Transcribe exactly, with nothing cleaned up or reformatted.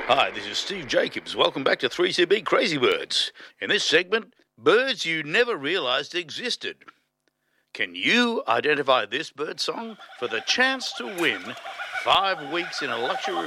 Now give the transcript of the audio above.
Hi, this is Steve Jacobs. Welcome back to three C B Crazy Birds. In this segment, birds you never realised existed. Can you identify this bird song for the chance to win five weeks in a luxury